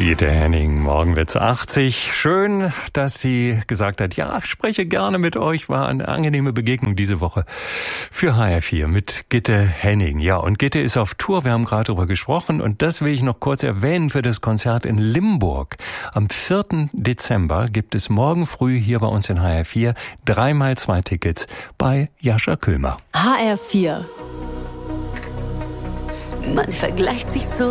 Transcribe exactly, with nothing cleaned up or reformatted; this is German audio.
Gitte Henning, morgen wird's achtzig. Schön, dass sie gesagt hat, ja, ich spreche gerne mit euch. War eine angenehme Begegnung diese Woche für H R vier mit Gitte Henning. Ja, und Gitte ist auf Tour, wir haben gerade darüber gesprochen. Und das will ich noch kurz erwähnen für das Konzert in Limburg. Am vierten Dezember gibt es morgen früh hier bei uns in H R vier dreimal zwei Tickets bei Jascha Kühlmer. H R vier. Man vergleicht sich so